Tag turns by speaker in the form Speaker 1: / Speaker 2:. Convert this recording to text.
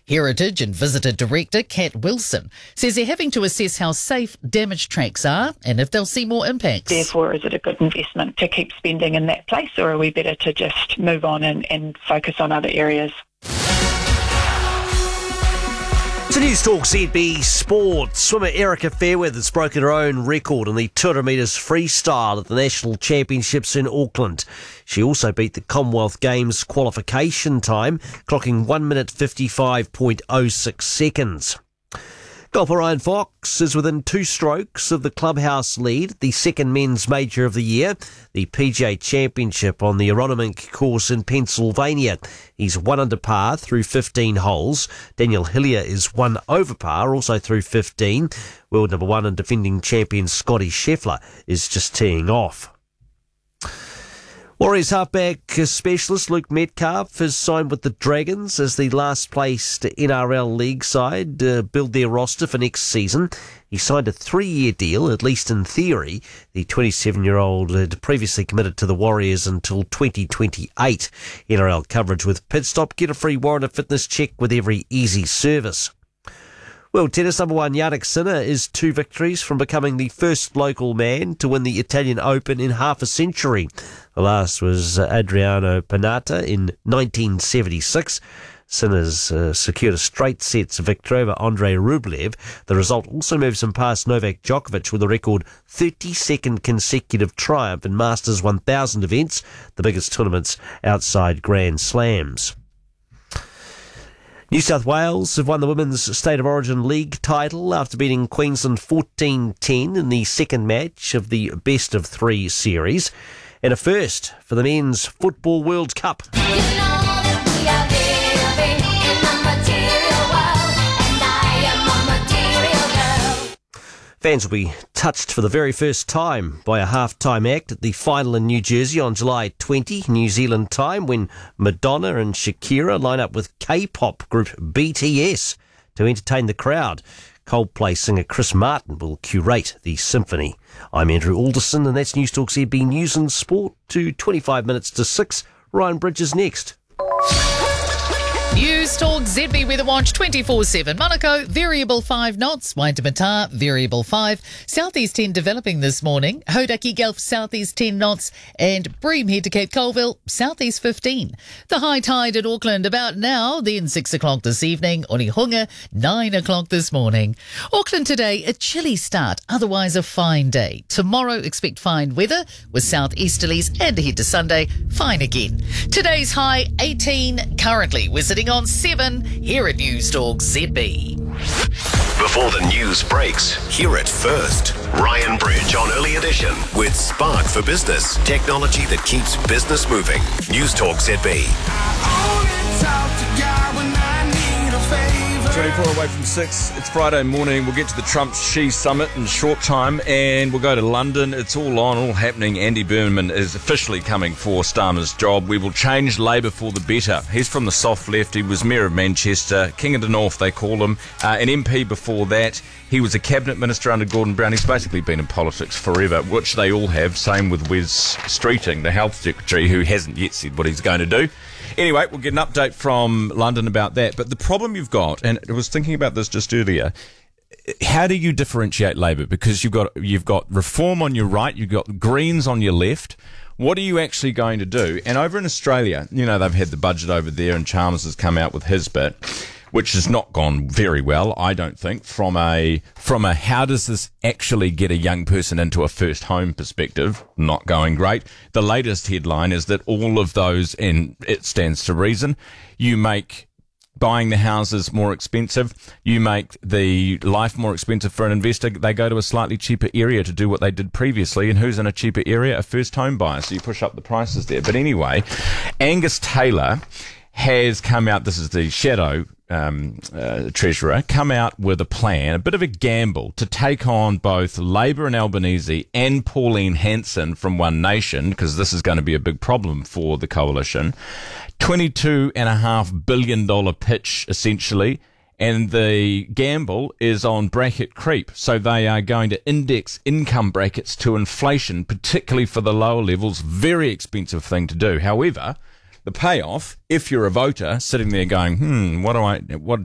Speaker 1: Heritage and Visitor Director Kat Wilson says they're having to assess how safe damaged tracks are and if they'll see more impacts.
Speaker 2: Therefore, is it a good investment to keep spending in that place, or are we better to just move on and focus on other areas?
Speaker 3: To News Talk ZB Sport, swimmer Erica Fairweather has broken her own record in the 200 metres freestyle at the National Championships in Auckland. She also beat the Commonwealth Games qualification time, clocking 1 minute 55.06 seconds. Golfer Ryan Fox is within 2 strokes of the clubhouse lead, the second men's major of the year, the PGA Championship on the Aronimink course in Pennsylvania. He's 1 under par through 15 holes. Daniel Hillier is 1 over par, also through 15. World number 1 and defending champion Scotty Scheffler is just teeing off. Warriors halfback specialist Luke Metcalf has signed with the Dragons as the last-placed NRL League side build their roster for next season. He signed a 3-year deal, at least in theory. The 27-year-old had previously committed to the Warriors until 2028. NRL coverage with Pitstop. Get a free warrant of fitness check with every easy service. World tennis number 1 Jannik Sinner is 2 victories from becoming the first local man to win the Italian Open in half a century. The last was Adriano Panatta in 1976. Sinner's secured a straight sets victory over Andrei Rublev. The result also moves him past Novak Djokovic with a record 32nd consecutive triumph in Masters 1000 events, the biggest tournaments outside Grand Slams. New South Wales have won the Women's State of Origin League title after beating Queensland 14-10 in the second match of the best of 3 series, and a first for the Men's Football World Cup. Fans will be touched for the very first time by a half-time act at the final in New Jersey on July 20, New Zealand time, when Madonna and Shakira line up with K-pop group BTS to entertain the crowd. Coldplay singer Chris Martin will curate the symphony. I'm Andrew Alderson, and that's News Talk ZB News and Sport to 25 minutes to 6. Ryan Bridges next.
Speaker 1: News Talk ZB Weather Watch 24/7. Monaco, variable 5 knots. Waitemata, variable 5. Southeast 10 developing this morning. Hodaki Gulf, southeast 10 knots. And Bream head to Cape Colville, southeast 15. The high tide at Auckland about now, then 6 o'clock this evening. Onehunga, 9 o'clock this morning. Auckland today, a chilly start, otherwise a fine day. Tomorrow, expect fine weather with southeasterlies, and ahead to Sunday, fine again. Today's high, 18, currently we're sitting on 7 here at News Talk ZB.
Speaker 4: Before the news breaks, hear it first. Ryan Bridge on Early Edition with Spark for Business. Technology that keeps business moving. News Talk ZB.
Speaker 5: 24 away from 6. It's Friday morning. We'll get to the Trump Xi summit in a short time, and we'll go to London. It's all on, all happening. Andy Burnham is officially coming for Starmer's job. We will change Labour for the better. He's from the soft left. He was Mayor of Manchester, King of the North, they call him. An MP before that. He was a cabinet minister under Gordon Brown. He's basically been in politics forever, which they all have. Same with Wes Streeting, the health secretary, who hasn't yet said what he's going to do. Anyway, we'll get an update from London about that. But the problem you've got, and I was thinking about this just earlier, how do you differentiate Labour? Because you've got Reform on your right, you've got Greens on your left. What are you actually going to do? And over in Australia, you know, they've had the budget over there, and Chalmers has come out with his bit, which has not gone very well, I don't think, from a how does this actually get a young person into a first home perspective, not going great. The latest headline is that all of those, and it stands to reason, you make buying the houses more expensive, you make the life more expensive for an investor, they go to a slightly cheaper area to do what they did previously, and who's in a cheaper area? A first home buyer, so you push up the prices there. But anyway, Angus Taylor has come out, this is the shadow treasurer, come out with a plan, a bit of a gamble, to take on both Labour and Albanese and Pauline Hanson from One Nation, because this is going to be a big problem for the coalition. $22.5 billion pitch, essentially, and the gamble is on bracket creep. So they are going to index income brackets to inflation, particularly for the lower levels. Very expensive thing to do. However, the payoff, if you're a voter sitting there going, what